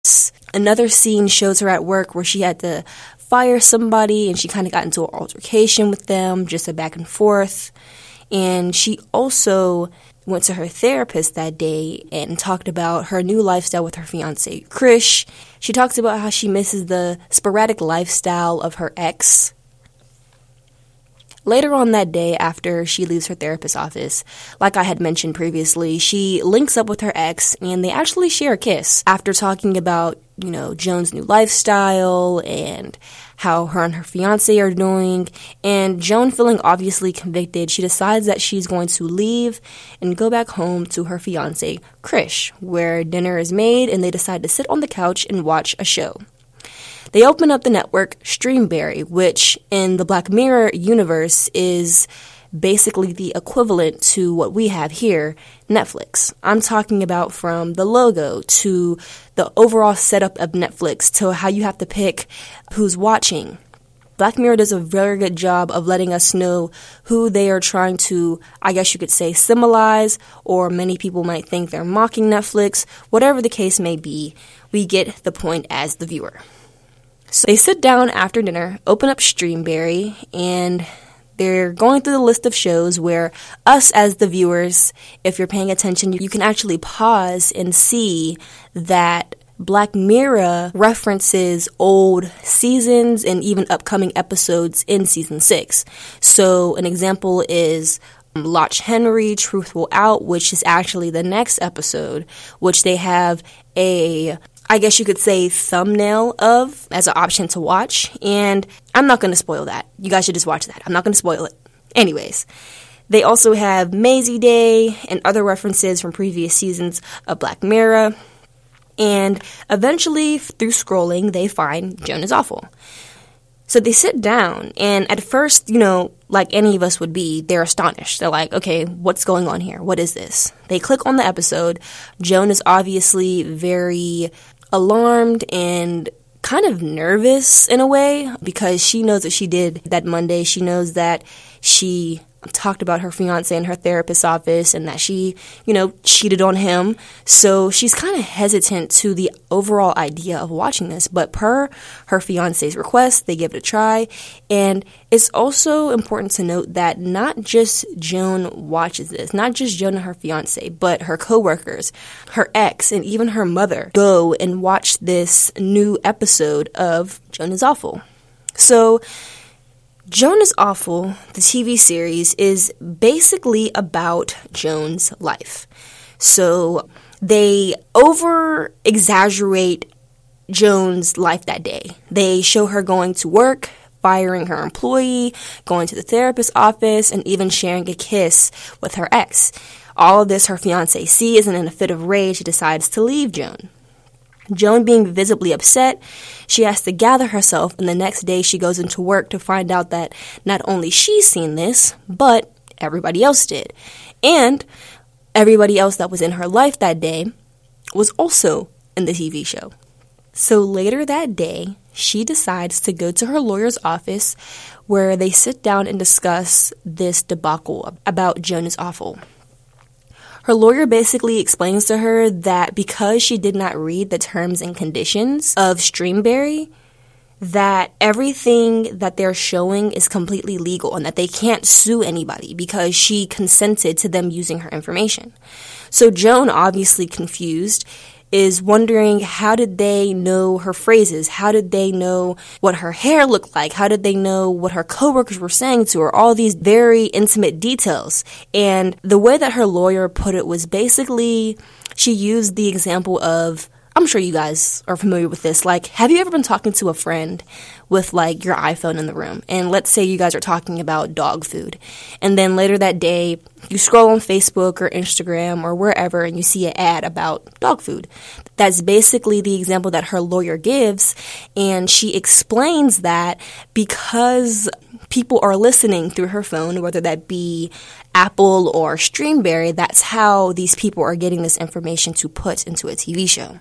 Another scene shows her at work where she had to fire somebody and she kind of got into an altercation with them, just a back and forth. And she also went to her therapist that day and talked about her new lifestyle with her fiancé, Krish. She talks about how she misses the sporadic lifestyle of her ex. Later on that day, after she leaves her therapist's office, like I had mentioned previously, she links up with her ex and they actually share a kiss after talking about, Joan's new lifestyle and how her and her fiancé are doing. And Joan, feeling obviously convicted, she decides that she's going to leave and go back home to her fiancé, Krish, where dinner is made and they decide to sit on the couch and watch a show. They open up the network Streamberry, which in the Black Mirror universe is basically the equivalent to what we have here, Netflix. I'm talking about from the logo to the overall setup of Netflix to how you have to pick who's watching. Black Mirror does a very good job of letting us know who they are trying to, I guess you could say, symbolize, or many people might think they're mocking Netflix. Whatever the case may be, we get the point as the viewer. So they sit down after dinner, open up Streamberry, and they're going through the list of shows where us as the viewers, if you're paying attention, you can actually pause and see that Black Mirror references old seasons and even upcoming episodes in season 6. So an example is Loch Henry, Truth Will Out, which is actually the next episode, which they have I guess you could say thumbnail of as an option to watch, and I'm not going to spoil that. You guys should just watch that. I'm not going to spoil it. Anyways, they also have Maisie Day and other references from previous seasons of Black Mirror, and eventually, through scrolling, they find Joan is Awful. So they sit down, and at first, like any of us would be, they're astonished. They're like, okay, what's going on here? What is this? They click on the episode. Joan is obviously very alarmed and kind of nervous in a way because she knows what she did that Monday. She knows that she talked about her fiance in her therapist's office and that she, cheated on him. So she's kind of hesitant to the overall idea of watching this. But per her fiance's request, they give it a try. And it's also important to note that not just Joan watches this, not just Joan and her fiance, but her coworkers, her ex, and even her mother go and watch this new episode of Joan is Awful. So Joan is Awful, the TV series, is basically about Joan's life. So they over-exaggerate Joan's life that day. They show her going to work, firing her employee, going to the therapist's office, and even sharing a kiss with her ex. All of this her fiancé sees, and in a fit of rage, he decides to leave Joan. Joan being visibly upset, she has to gather herself, and the next day she goes into work to find out that not only she's seen this, but everybody else did. And everybody else that was in her life that day was also in the TV show. So later that day, she decides to go to her lawyer's office where they sit down and discuss this debacle about Joan is Awful. Her lawyer basically explains to her that because she did not read the terms and conditions of Streamberry, that everything that they're showing is completely legal and that they can't sue anybody because she consented to them using her information. So Joan, obviously confused, is wondering how did they know her phrases? How did they know what her hair looked like? How did they know what her coworkers were saying to her? All these very intimate details. And the way that her lawyer put it was basically she used the example of, I'm sure you guys are familiar with this, like, have you ever been talking to a friend with, like, your iPhone in the room? And let's say you guys are talking about dog food. And then later that day, you scroll on Facebook or Instagram or wherever and you see an ad about dog food. That's basically the example that her lawyer gives. And she explains that because people are listening through her phone, whether that be Apple or Streamberry, that's how these people are getting this information to put into a TV show.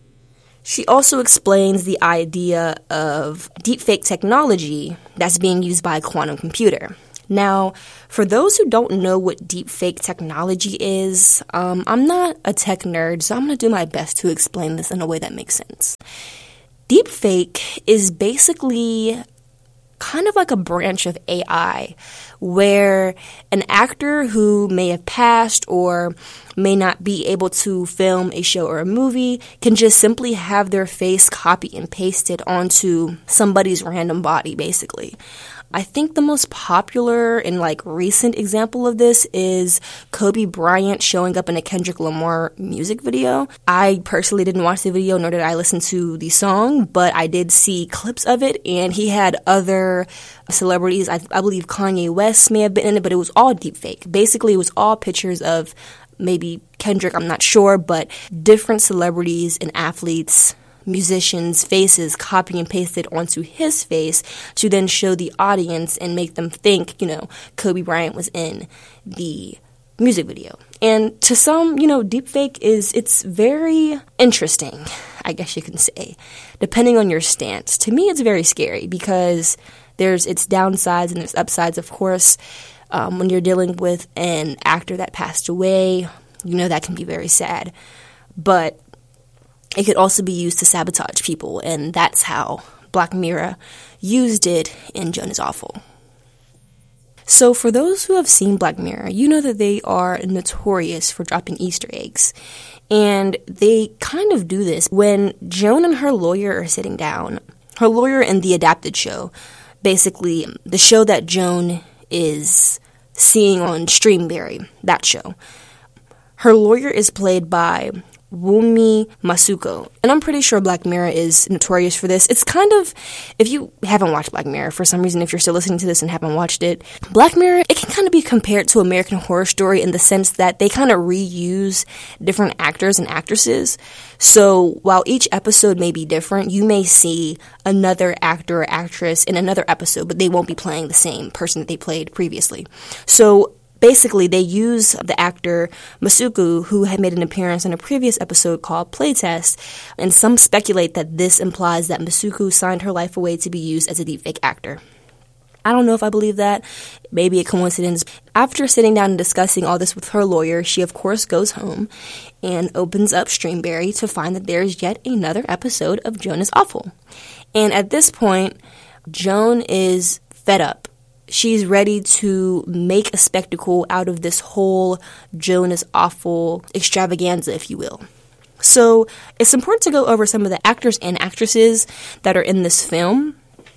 She also explains the idea of deepfake technology that's being used by a quantum computer. Now, for those who don't know what deepfake technology is, I'm not a tech nerd, so I'm going to do my best to explain this in a way that makes sense. Deepfake is basically kind of like a branch of AI where an actor who may have passed or may not be able to film a show or a movie can just simply have their face copy and pasted onto somebody's random body, basically. I think the most popular and recent example of this is Kobe Bryant showing up in a Kendrick Lamar music video. I personally didn't watch the video, nor did I listen to the song, but I did see clips of it, and he had other celebrities. I believe Kanye West may have been in it, but it was all deepfake. Basically, it was all pictures of maybe Kendrick, I'm not sure, but different celebrities and athletes, musicians' faces copy and pasted onto his face to then show the audience and make them think, Kobe Bryant was in the music video. And to some, deepfake it's very interesting, I guess you can say, depending on your stance. To me, it's very scary because there's its downsides and there's upsides, of course. When you're dealing with an actor that passed away, that can be very sad. But it could also be used to sabotage people, and that's how Black Mirror used it in Joan is Awful. So for those who have seen Black Mirror, you know that they are notorious for dropping Easter eggs. And they kind of do this when Joan and her lawyer are sitting down. Her lawyer in the adapted show, basically the show that Joan is seeing on Streamberry, that show. Her lawyer is played by Wunmi Masuko. And I'm pretty sure Black Mirror is notorious for this. It's kind of, if you haven't watched Black Mirror, for some reason, if you're still listening to this and haven't watched it, Black Mirror, it can kind of be compared to American Horror Story in the sense that they kind of reuse different actors and actresses. So while each episode may be different, you may see another actor or actress in another episode, but they won't be playing the same person that they played previously. So basically, they use the actor Masuku, who had made an appearance in a previous episode called Playtest, and some speculate that this implies that Masuku signed her life away to be used as a deepfake actor. I don't know if I believe that. Maybe a coincidence. After sitting down and discussing all this with her lawyer, she of course goes home and opens up Streamberry to find that there's yet another episode of Joan is Awful. And at this point, Joan is fed up. She's ready to make a spectacle out of this whole Joan is Awful extravaganza, if you will. So it's important to go over some of the actors and actresses that are in this film.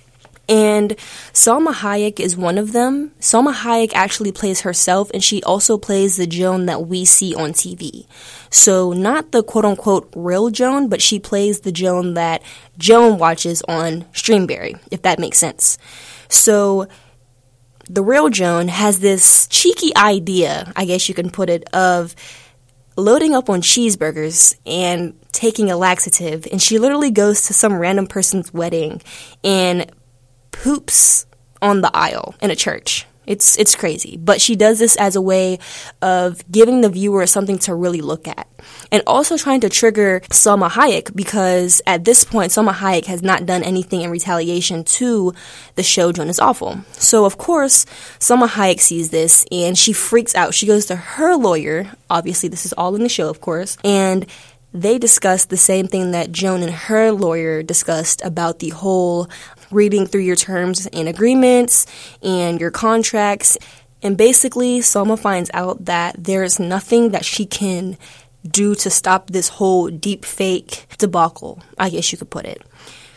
And Salma Hayek is one of them. Salma Hayek actually plays herself, and she also plays the Joan that we see on TV. So not the quote-unquote real Joan, but she plays the Joan that Joan watches on Streamberry, if that makes sense. So the real Joan has this cheeky idea, I guess you can put it, of loading up on cheeseburgers and taking a laxative. And she literally goes to some random person's wedding and poops on the aisle in a church. It's crazy. But she does this as a way of giving the viewer something to really look at. And also trying to trigger Salma Hayek, because at this point, Salma Hayek has not done anything in retaliation to the show Joan is Awful. So, of course, Salma Hayek sees this and she freaks out. She goes to her lawyer. Obviously, this is all in the show, of course. And they discuss the same thing that Joan and her lawyer discussed about the whole reading through your terms and agreements and your contracts. And basically, Salma finds out that there's nothing that she can do to stop this whole deep fake debacle, I guess you could put it.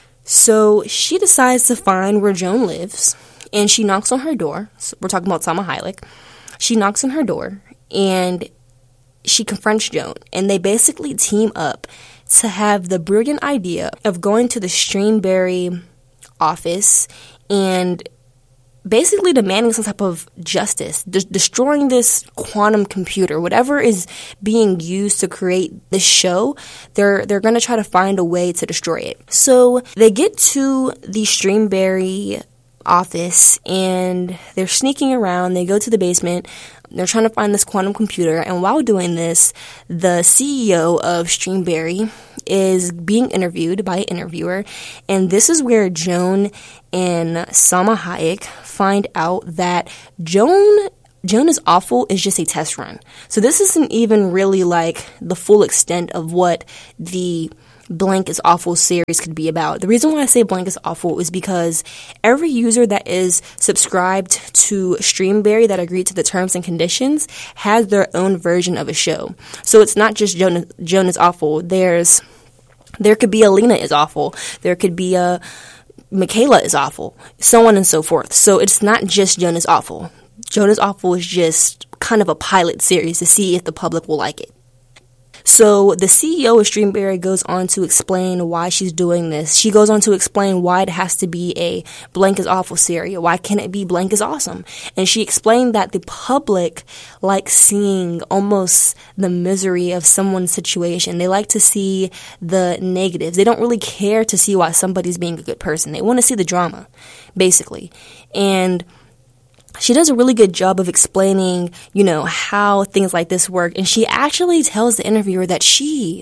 So she decides to find where Joan lives, and she knocks on her door. So we're talking about Salma Hayek. She knocks on her door, and she confronts Joan, and they basically team up to have the brilliant idea of going to the Streamberry office and basically demanding some type of justice, destroying this quantum computer, whatever is being used to create this show. They're going to try to find a way to destroy it. So they get to the Streamberry office and they're sneaking around. They go to the basement. They're trying to find this quantum computer, and while doing this, the CEO of Streamberry is being interviewed by an interviewer, and this is where Joan and Salma Hayek find out that Joan is Awful is just a test run. So this isn't even really like the full extent of what the Blank is Awful series could be about. The reason why I say Blank is Awful is because every user that is subscribed to Streamberry that agreed to the terms and conditions has their own version of a show. So it's not just Joan is Awful. There could be a Lena is Awful. There could be a Michaela is Awful, so on and so forth. So it's not just Joan is Awful. Joan is Awful is just kind of a pilot series to see if the public will like it. So the CEO of Streamberry goes on to explain why she's doing this. She goes on to explain why it has to be a Blank is Awful series. Why can't it be Blank is Awesome? And she explained that the public likes seeing almost the misery of someone's situation. They like to see the negatives. They don't really care to see why somebody's being a good person. They want to see the drama, basically. And she does a really good job of explaining, how things like this work. And she actually tells the interviewer that she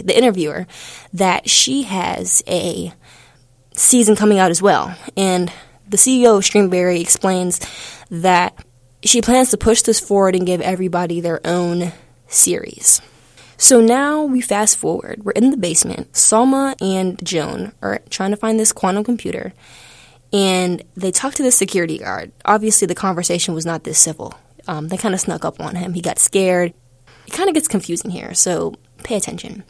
has a season coming out as well. And the CEO of Streamberry explains that she plans to push this forward and give everybody their own series. So now we fast forward. We're in the basement. Salma and Joan are trying to find this quantum computer. And they talk to the security guard. Obviously, the conversation was not this civil. They kind of snuck up on him. He got scared. It kind of gets confusing here, so pay attention.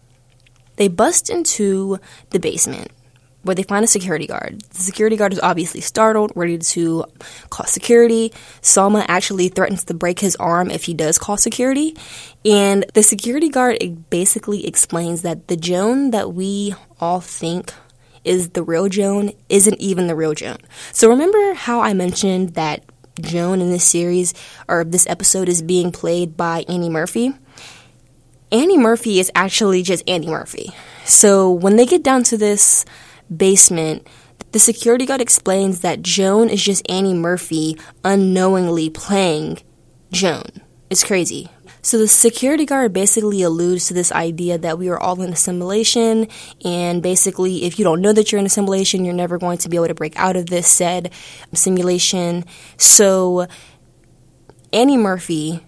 They bust into the basement where they find a security guard. The security guard is obviously startled, ready to call security. Salma actually threatens to break his arm if he does call security. And the security guard basically explains that the Joan that we all think is the real Joan isn't even the real Joan. So remember how I mentioned that Joan in this series, or this episode, is being played by Annie Murphy? Annie Murphy is actually just Annie Murphy. So when they get down to this basement, the security guard explains that Joan is just Annie Murphy unknowingly playing Joan. It's crazy. So the security guard basically alludes to this idea that we are all in a simulation, and basically if you don't know that you're in a simulation, you're never going to be able to break out of this said simulation. So Annie Murphy,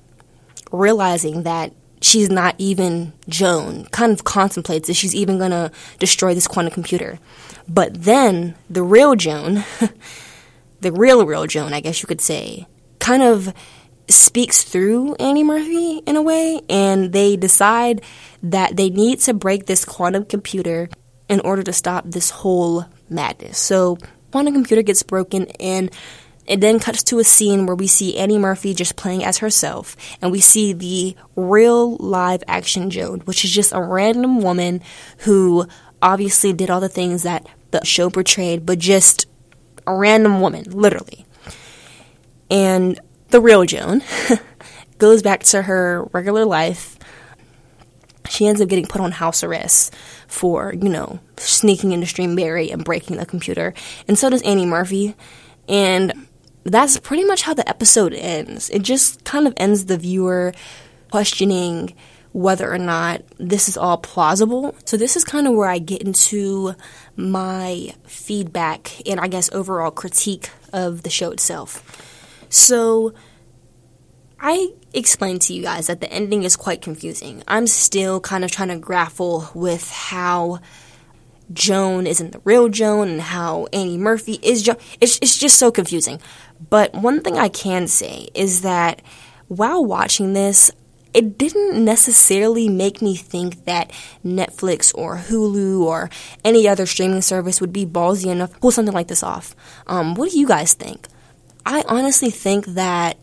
realizing that she's not even Joan, kind of contemplates if she's even going to destroy this quantum computer. But then the real Joan, the real Joan, I guess you could say, kind of speaks through Annie Murphy in a way, and they decide that they need to break this quantum computer in order to stop this whole madness. So quantum computer gets broken, and it then cuts to a scene where we see Annie Murphy just playing as herself, and we see the real live action Joan, which is just a random woman who obviously did all the things that the show portrayed, but just a random woman, literally. And the real Joan goes back to her regular life. She ends up getting put on house arrest for, sneaking into Streamberry and breaking the computer. And so does Annie Murphy. And that's pretty much how the episode ends. It just kind of ends the viewer questioning whether or not this is all plausible. So this is kind of where I get into my feedback and I guess overall critique of the show itself. So I explained to you guys that the ending is quite confusing. I'm still kind of trying to grapple with how Joan isn't the real Joan and how Annie Murphy is Joan. It's just so confusing. But one thing I can say is that while watching this, it didn't necessarily make me think that Netflix or Hulu or any other streaming service would be ballsy enough to pull something like this off. What do you guys think? I honestly think that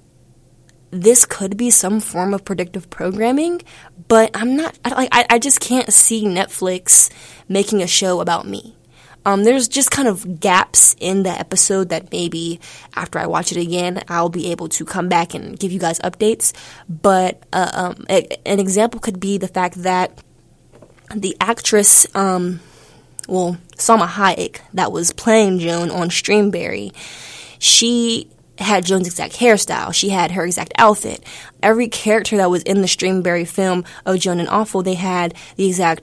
this could be some form of predictive programming, but I just can't see Netflix making a show about me. There's just kind of gaps in the episode that maybe after I watch it again, I'll be able to come back and give you guys updates. But an example could be the fact that the actress, Salma Hayek, that was playing Joan on Streamberry, she had Joan's exact hairstyle. She had her exact outfit. Every character that was in the Streamberry film of Joan and Awful, they had the exact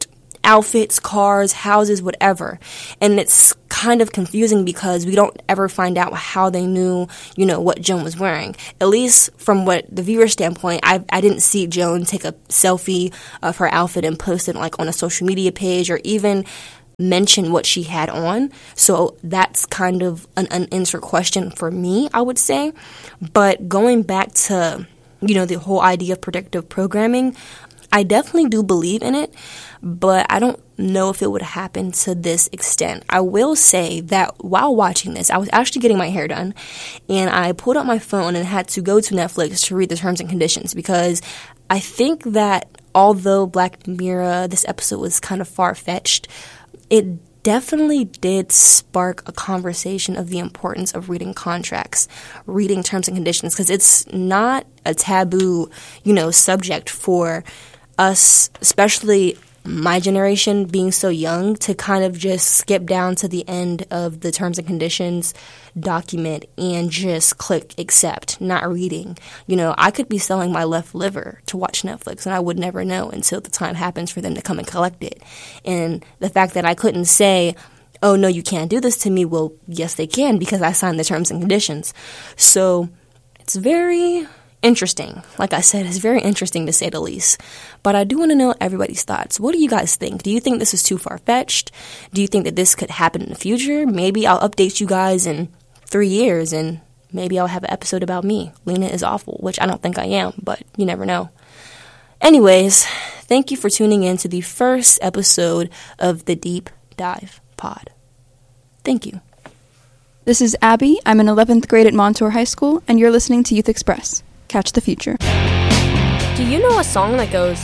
outfits, cars, houses, whatever. And it's kind of confusing because we don't ever find out how they knew, what Joan was wearing. At least from what the viewer standpoint, I didn't see Joan take a selfie of her outfit and post it like on a social media page or even mention what she had on. So that's kind of an unanswered question for me, I would say. But going back to, the whole idea of predictive programming, I definitely do believe in it, but I don't know if it would happen to this extent. I will say that while watching this, I was actually getting my hair done, and I pulled out my phone and had to go to Netflix to read the terms and conditions, because I think that although Black Mirror, this episode was kind of far-fetched, it definitely did spark a conversation of the importance of reading contracts, reading terms and conditions, because it's not a taboo, subject for us, especially my generation being so young, to kind of just skip down to the end of the terms and conditions document and just click accept, not reading. I could be selling my left liver to watch Netflix and I would never know until the time happens for them to come and collect it. And the fact that I couldn't say, oh no, you can't do this to me, well, yes they can, because I signed the terms and conditions. So it's very interesting. Like I said, it's very interesting to say the least. But I do want to know everybody's thoughts. What do you guys think? Do you think this is too far-fetched? Do you think that this could happen in the future? Maybe I'll update you guys in 3 years and maybe I'll have an episode about me. Lena is awful, which I don't think I am, but you never know. Anyways, thank you for tuning in to the first episode of the Deep Dive Pod. Thank you. This is Abby. I'm in 11th grade at Montour High School, and you're listening to Youth Express. Catch the future. Do you know a song that goes...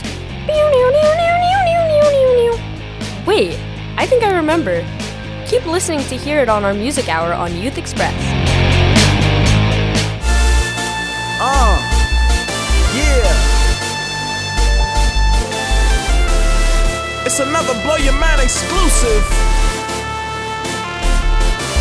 Wait, I think I remember. Keep listening to hear it on our music hour on Youth Express. Yeah. It's another Blow Your Mind exclusive.